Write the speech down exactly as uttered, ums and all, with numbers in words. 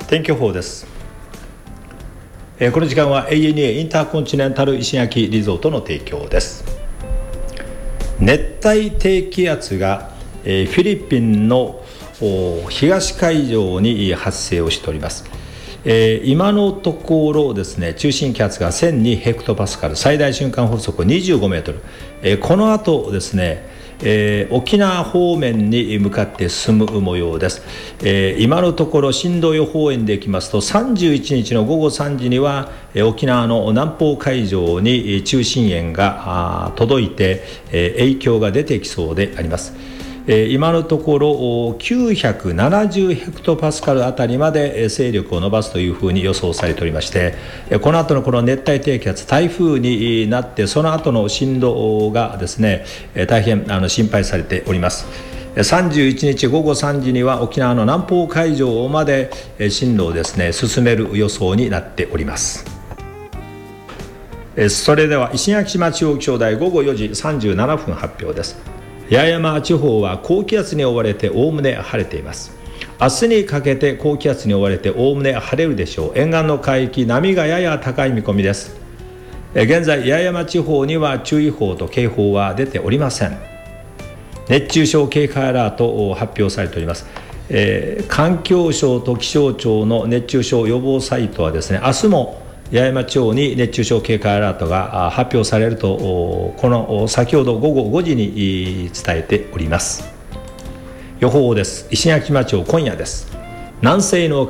天気予報です。えー、この時間は エーエヌエー インターコンチネンタル石垣リゾートの提供です。熱帯低気圧が、えー、フィリピンの東海上に発生をしております。えー、今のところですね、中心気圧がせんにヘクトパスカル、最大瞬間風速にじゅうごメートル、えー、この後ですね、えー、沖縄方面に向かって進む模様です。えー、今のところ進路予報円でいきますと、さんじゅういちにちのごごさんじには、えー、沖縄の南方海上に中心円が届いて、えー、影響が出てきそうであります。今のところきゅうひゃくななじゅうヘクトパスカルあたりまで勢力を伸ばすというふうに予想されておりまして、この後のこの熱帯低気圧台風になってその後の進路がですね、大変あの心配されております。さんじゅういちにちごごさんじには沖縄の南方海上まで進路をですね進める予想になっております。それでは石垣島中央気象台ごごよじさんじゅうななふん発表です。八重山地方は高気圧に覆われておおむね晴れています。明日にかけて高気圧に覆われておおむね晴れるでしょう。沿岸の海域、波がやや高い見込みです。現在八重山地方には注意報と警報は出ておりません。熱中症警戒アラートを発表されております。えー、環境省と気象庁の熱中症予防サイトはですね、明日も八重山地方に熱中症警戒アラートが発表されるとこの先ほどごごごじに伝えております。予報です。石垣島町今夜です。南西の